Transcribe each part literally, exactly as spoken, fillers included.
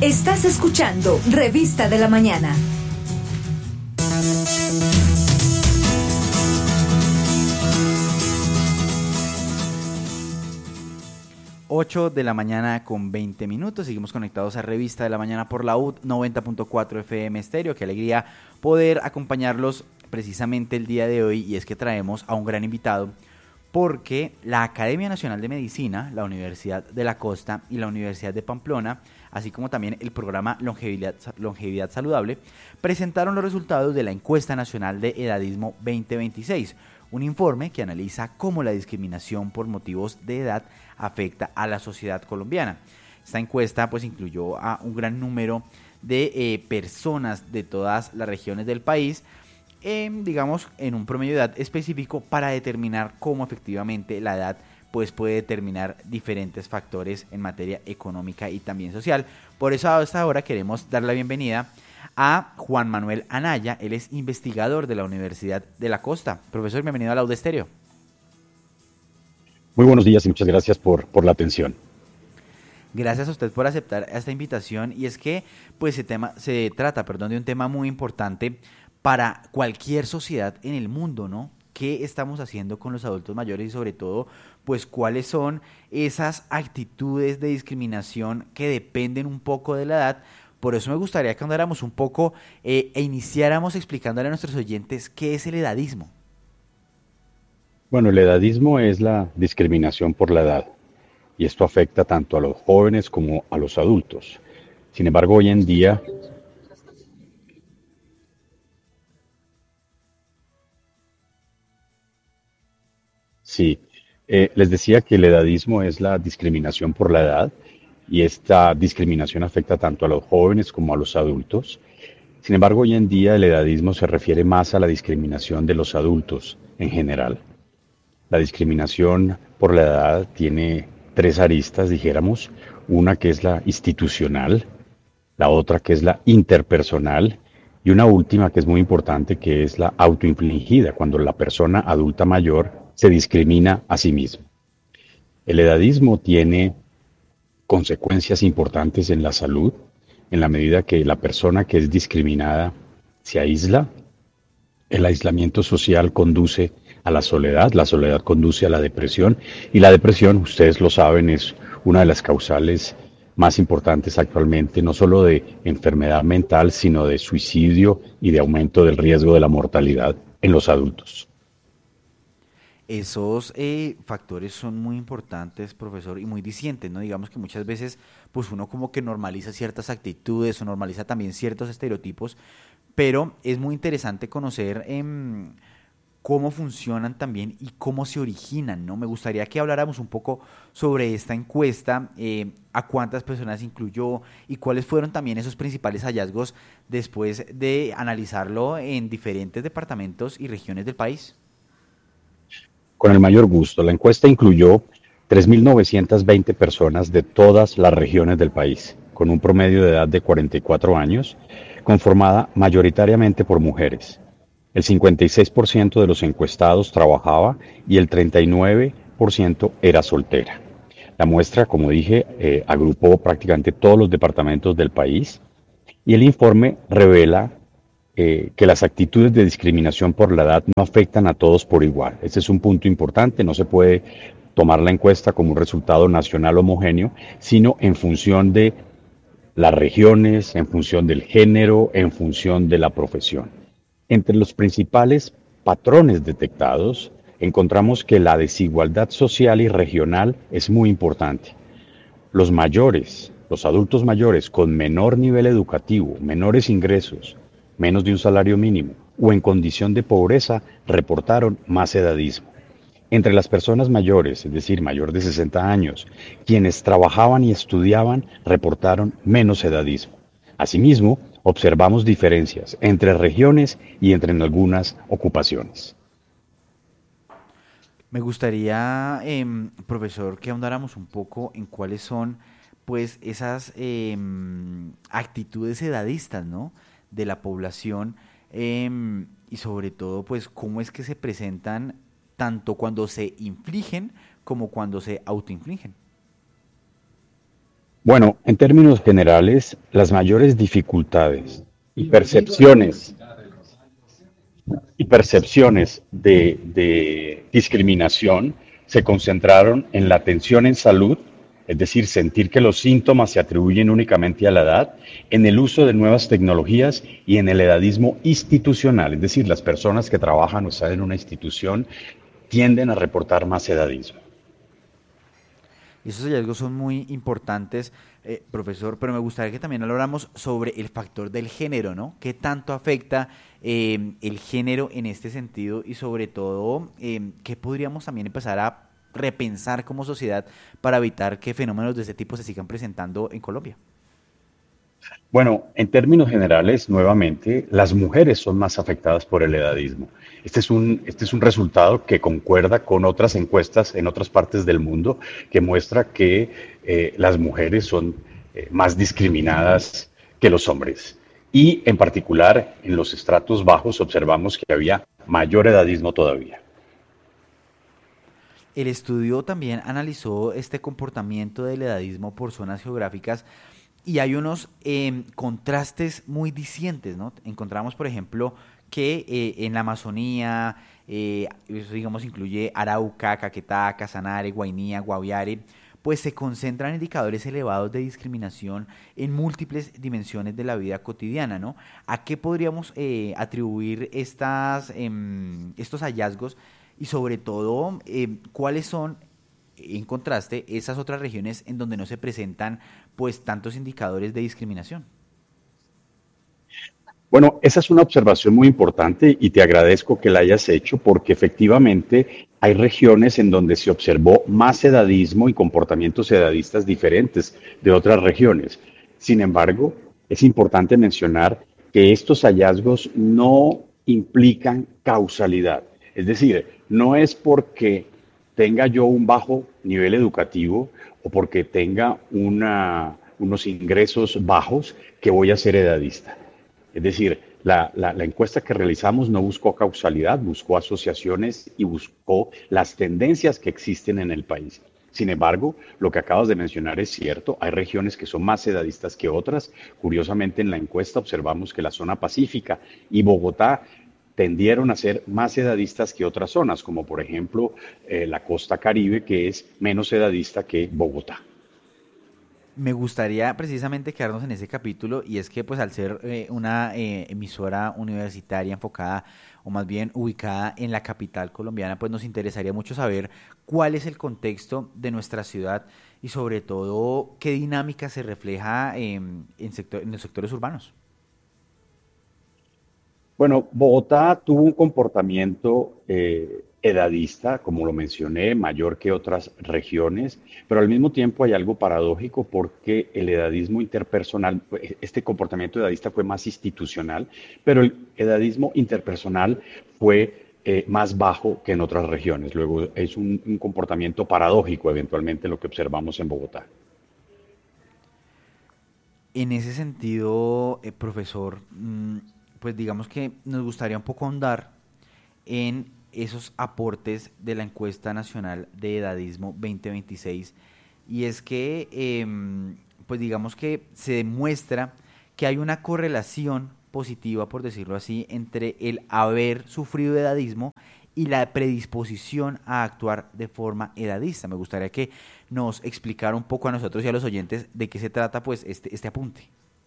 Estás escuchando Revista de la Mañana. ocho de la mañana con veinte minutos, seguimos conectados a Revista de la Mañana por la U noventa punto cuatro F M Estéreo. Qué alegría poder acompañarlos precisamente el día de hoy, y es que traemos a un gran invitado porque la Academia Nacional de Medicina, la Universidad de la Costa y la Universidad de Pamplona, así como también el programa Longevidad, Longevidad Saludable, presentaron los resultados de la Encuesta Nacional de Edadismo veinte veintiséis, un informe que analiza cómo la discriminación por motivos de edad afecta a la sociedad colombiana. Esta encuesta pues incluyó a un gran número de eh, personas de todas las regiones del país, eh, digamos en un promedio de edad específico, para determinar cómo efectivamente la edad pues puede determinar diferentes factores en materia económica y también social. Por eso a esta hora queremos dar la bienvenida a Juan Manuel Anaya. Él es investigador de la Universidad de la Costa. Profesor, bienvenido a la U D Estéreo. Muy buenos días y muchas gracias por, por la atención. Gracias a usted por aceptar esta invitación, y es que pues se, tema, se trata perdón, de un tema muy importante para cualquier sociedad en el mundo, ¿no? ¿Qué estamos haciendo con los adultos mayores y sobre todo pues cuáles son esas actitudes de discriminación que dependen un poco de la edad? Por eso me gustaría que andáramos un poco eh, e iniciáramos explicándole a nuestros oyentes qué es el edadismo. Bueno, el edadismo es la discriminación por la edad, y esto afecta tanto a los jóvenes como a los adultos. Sin embargo, hoy en día sí, eh, les decía que el edadismo es la discriminación por la edad, y esta discriminación afecta tanto a los jóvenes como a los adultos. Sin embargo, hoy en día el edadismo se refiere más a la discriminación de los adultos en general. La discriminación por la edad tiene tres aristas, dijéramos. Una que es la institucional, la otra que es la interpersonal, y una última que es muy importante, que es la autoinfligida, cuando la persona adulta mayor se discrimina a sí misma. El edadismo tiene consecuencias importantes en la salud, en la medida que la persona que es discriminada se aísla. El aislamiento social conduce a la soledad, la soledad conduce a la depresión, y la depresión, ustedes lo saben, es una de las causales más importantes actualmente, no solo de enfermedad mental, sino de suicidio y de aumento del riesgo de la mortalidad en los adultos. Esos eh, factores son muy importantes, profesor, y muy dicientes, ¿no? Digamos que muchas veces pues uno como que normaliza ciertas actitudes o normaliza también ciertos estereotipos, pero es muy interesante conocer eh, cómo funcionan también y cómo se originan, ¿no? Me gustaría que habláramos un poco sobre esta encuesta, eh, a cuántas personas incluyó y cuáles fueron también esos principales hallazgos después de analizarlo en diferentes departamentos y regiones del país. Con el mayor gusto. La encuesta incluyó tres mil novecientas veinte personas de todas las regiones del país, con un promedio de edad de cuarenta y cuatro años, conformada mayoritariamente por mujeres. El cincuenta y seis por ciento de los encuestados trabajaba y el treinta y nueve por ciento era soltera. La muestra, como dije, eh, agrupó prácticamente todos los departamentos del país, y el informe revela eh, que las actitudes de discriminación por la edad no afectan a todos por igual. Ese es un punto importante. No se puede tomar la encuesta como un resultado nacional homogéneo, sino en función de las regiones, en función del género, en función de la profesión. Entre los principales patrones detectados, encontramos que la desigualdad social y regional es muy importante. Los mayores, los adultos mayores con menor nivel educativo, menores ingresos, menos de un salario mínimo o en condición de pobreza, reportaron más edadismo. Entre las personas mayores, es decir, mayor de sesenta años, quienes trabajaban y estudiaban, reportaron menos edadismo. Asimismo, observamos diferencias entre regiones y entre algunas ocupaciones. Me gustaría, eh, profesor, que ahondáramos un poco en cuáles son pues esas eh, actitudes edadistas, ¿no?, de la población, eh, y sobre todo pues cómo es que se presentan tanto cuando se infligen como cuando se autoinfligen. Bueno, en términos generales, las mayores dificultades y percepciones y percepciones de, de discriminación se concentraron en la atención en salud, es decir, sentir que los síntomas se atribuyen únicamente a la edad, en el uso de nuevas tecnologías y en el edadismo institucional, es decir, las personas que trabajan o están en una institución tienden a reportar más edadismo. Y esos hallazgos son muy importantes, eh, profesor, pero me gustaría que también habláramos sobre el factor del género, ¿no? ¿Qué tanto afecta eh, el género en este sentido y sobre todo eh, qué podríamos también empezar a repensar como sociedad para evitar que fenómenos de este tipo se sigan presentando en Colombia? Bueno, en términos generales, nuevamente, las mujeres son más afectadas por el edadismo. Este es un, este es un resultado que concuerda con otras encuestas en otras partes del mundo que muestra que eh, las mujeres son eh, más discriminadas que los hombres. Y en particular, en los estratos bajos observamos que había mayor edadismo todavía. El estudio también analizó este comportamiento del edadismo por zonas geográficas y hay unos eh, contrastes muy discientes, ¿no? Encontramos, por ejemplo, que eh, en la Amazonía, eh, eso digamos incluye Arauca, Caquetá, Casanare, Guainía, Guaviare, pues se concentran indicadores elevados de discriminación en múltiples dimensiones de la vida cotidiana, ¿no? ¿A qué podríamos eh, atribuir estas, eh, estos hallazgos y sobre todo eh, cuáles son, en contraste, esas otras regiones en donde no se presentan pues tantos indicadores de discriminación? Bueno, esa es una observación muy importante y te agradezco que la hayas hecho porque efectivamente hay regiones en donde se observó más edadismo y comportamientos edadistas diferentes de otras regiones. Sin embargo, es importante mencionar que estos hallazgos no implican causalidad. Es decir, no es porque tenga yo un bajo nivel educativo o porque tenga una, unos ingresos bajos que voy a ser edadista. Es decir, la, la, la encuesta que realizamos no buscó causalidad, buscó asociaciones y buscó las tendencias que existen en el país. Sin embargo, lo que acabas de mencionar es cierto, hay regiones que son más edadistas que otras. Curiosamente, en la encuesta observamos que la zona pacífica y Bogotá tendieron a ser más edadistas que otras zonas, como por ejemplo eh, la costa Caribe, que es menos edadista que Bogotá. Me gustaría precisamente quedarnos en ese capítulo y es que pues al ser eh, una eh, emisora universitaria enfocada o más bien ubicada en la capital colombiana, pues nos interesaría mucho saber cuál es el contexto de nuestra ciudad y sobre todo qué dinámica se refleja eh, en, sector, en los sectores urbanos. Bueno, Bogotá tuvo un comportamiento eh, edadista, como lo mencioné, mayor que otras regiones, pero al mismo tiempo hay algo paradójico porque el edadismo interpersonal, este comportamiento edadista fue más institucional, pero el edadismo interpersonal fue eh, más bajo que en otras regiones. Luego es un, un comportamiento paradójico eventualmente lo que observamos en Bogotá. En ese sentido, eh, profesor, mmm, pues digamos que nos gustaría un poco ahondar en esos aportes de la encuesta nacional de edadismo veinte veintiséis y es que eh, pues digamos que se demuestra que hay una correlación positiva, por decirlo así, entre el haber sufrido edadismo y la predisposición a actuar de forma edadista. Me gustaría que nos explicara un poco a nosotros y a los oyentes de qué se trata pues este, este apunte.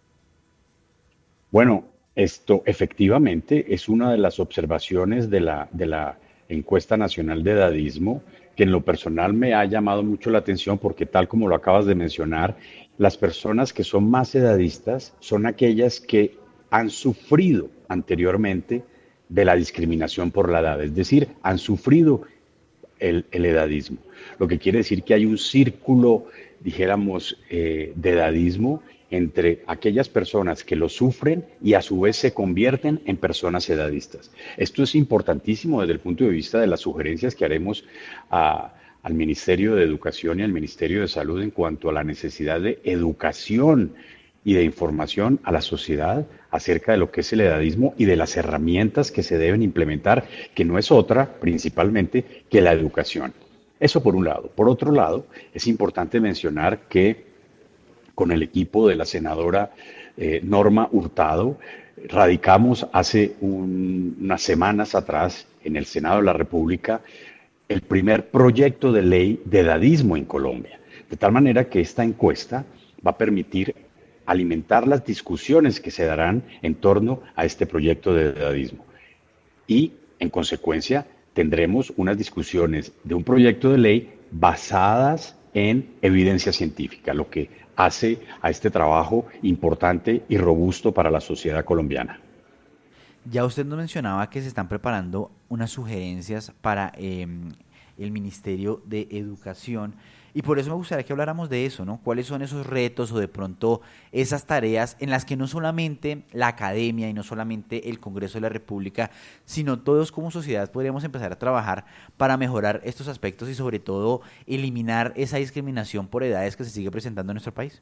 Bueno, esto efectivamente es una de las observaciones de la, de la encuesta nacional de edadismo que en lo personal me ha llamado mucho la atención porque tal como lo acabas de mencionar, las personas que son más edadistas son aquellas que han sufrido anteriormente de la discriminación por la edad, es decir, han sufrido el, el edadismo. Lo que quiere decir que hay un círculo, dijéramos, eh, de edadismo entre aquellas personas que lo sufren y a su vez se convierten en personas edadistas. Esto es importantísimo desde el punto de vista de las sugerencias que haremos a, al Ministerio de Educación y al Ministerio de Salud en cuanto a la necesidad de educación y de información a la sociedad acerca de lo que es el edadismo y de las herramientas que se deben implementar, que no es otra, principalmente, que la educación. Eso por un lado. Por otro lado, es importante mencionar que con el equipo de la senadora eh, Norma Hurtado, radicamos hace un, unas semanas atrás en el Senado de la República el primer proyecto de ley de edadismo en Colombia. De tal manera que esta encuesta va a permitir alimentar las discusiones que se darán en torno a este proyecto de edadismo. Y, en consecuencia, tendremos unas discusiones de un proyecto de ley basadas en evidencia científica, lo que hace a este trabajo importante y robusto para la sociedad colombiana. Ya usted nos mencionaba que se están preparando unas sugerencias para eh, el Ministerio de Educación y por eso me gustaría que habláramos de eso, ¿no? ¿Cuáles son esos retos o de pronto esas tareas en las que no solamente la academia y no solamente el Congreso de la República, sino todos como sociedad podríamos empezar a trabajar para mejorar estos aspectos y sobre todo eliminar esa discriminación por edades que se sigue presentando en nuestro país?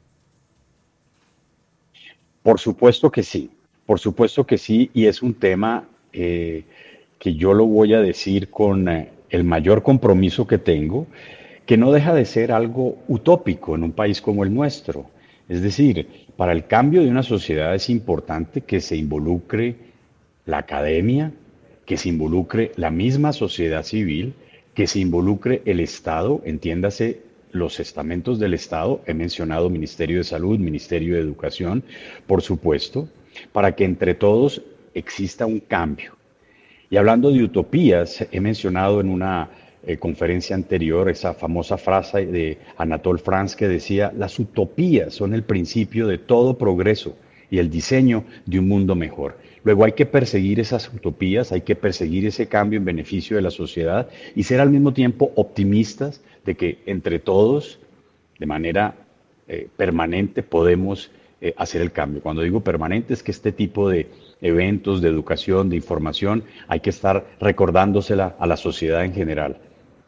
Por supuesto que sí. Por supuesto que sí, y es un tema eh, que yo lo voy a decir con eh, el mayor compromiso que tengo, que no deja de ser algo utópico en un país como el nuestro. Es decir, para el cambio de una sociedad es importante que se involucre la academia, que se involucre la misma sociedad civil, que se involucre el Estado, entiéndase los estamentos del Estado, he mencionado Ministerio de Salud, Ministerio de Educación, por supuesto, para que entre todos exista un cambio. Y hablando de utopías, he mencionado en una eh, conferencia anterior esa famosa frase de Anatole France que decía, las utopías son el principio de todo progreso y el diseño de un mundo mejor. Luego hay que perseguir esas utopías, hay que perseguir ese cambio en beneficio de la sociedad y ser al mismo tiempo optimistas de que entre todos, de manera eh, permanente, podemos Eh, hacer el cambio. Cuando digo permanente es que este tipo de eventos, de educación, de información, hay que estar recordándosela a la sociedad en general.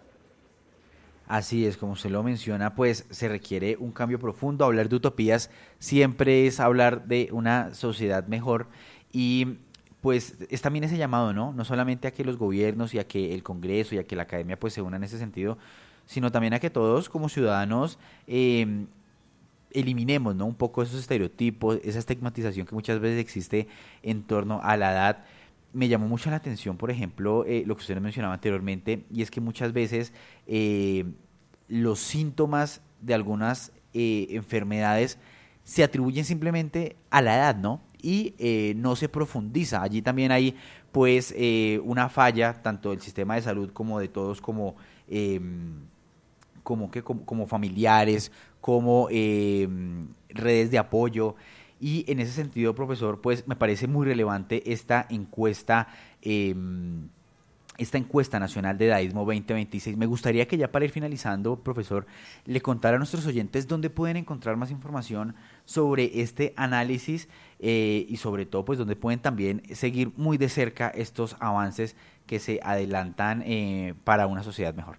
Así es, como usted lo menciona, pues se requiere un cambio profundo. Hablar de utopías siempre es hablar de una sociedad mejor y pues es también ese llamado, ¿no? No solamente a que los gobiernos y a que el Congreso y a que la academia pues se unan en ese sentido, sino también a que todos como ciudadanos eh, eliminemos, ¿no? Un poco esos estereotipos, esa estigmatización que muchas veces existe en torno a la edad. Me llamó mucho la atención, por ejemplo, eh, lo que usted mencionaba anteriormente, y es que muchas veces eh, los síntomas de algunas eh, enfermedades se atribuyen simplemente a la edad, ¿no? Y eh, no se profundiza. Allí también hay, pues, eh, una falla, tanto del sistema de salud como de todos, como... Eh, como que como, como familiares, como eh, redes de apoyo. Y en ese sentido, profesor, pues me parece muy relevante esta encuesta, eh, esta encuesta nacional de edadismo veinte veintiséis. Me gustaría que ya para ir finalizando, profesor, le contara a nuestros oyentes dónde pueden encontrar más información sobre este análisis eh, y sobre todo, pues, dónde pueden también seguir muy de cerca estos avances que se adelantan eh, para una sociedad mejor.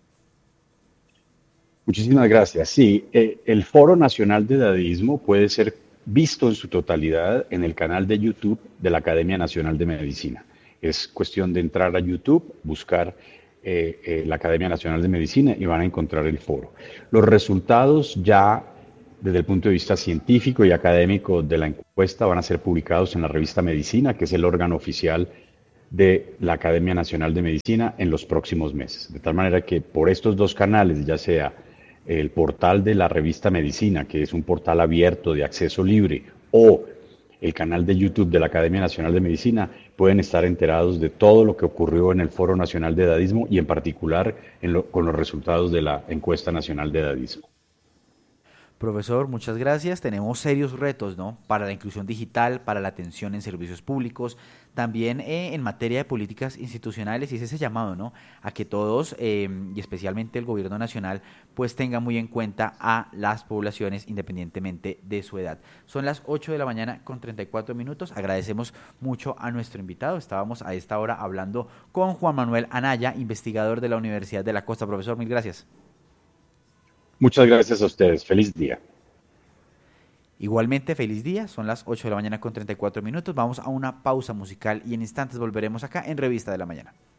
Muchísimas gracias. Sí, eh, el Foro Nacional de Edadismo puede ser visto en su totalidad en el canal de YouTube de la Academia Nacional de Medicina. Es cuestión de entrar a YouTube, buscar eh, eh, la Academia Nacional de Medicina y van a encontrar el foro. Los resultados ya desde el punto de vista científico y académico de la encuesta van a ser publicados en la revista Medicina, que es el órgano oficial de la Academia Nacional de Medicina en los próximos meses. De tal manera que por estos dos canales, ya sea el portal de la revista Medicina, que es un portal abierto de acceso libre, o el canal de YouTube de la Academia Nacional de Medicina, pueden estar enterados de todo lo que ocurrió en el Foro Nacional de Edadismo y en particular en lo, con los resultados de la encuesta nacional de edadismo. Profesor, muchas gracias. Tenemos serios retos, ¿no? Para la inclusión digital, para la atención en servicios públicos, también eh, en materia de políticas institucionales, y es ese llamado, ¿no? A que todos, eh, y especialmente el gobierno nacional, pues tenga muy en cuenta a las poblaciones independientemente de su edad. Son las ocho de la mañana con treinta y cuatro minutos. Agradecemos mucho a nuestro invitado. Estábamos a esta hora hablando con Juan Manuel Anaya, investigador de la Universidad de la Costa. Profesor, mil gracias. Muchas gracias a ustedes. Feliz día. Igualmente, feliz día. Son las ocho de la mañana con treinta y cuatro minutos. Vamos a una pausa musical y en instantes volveremos acá en Revista de la Mañana.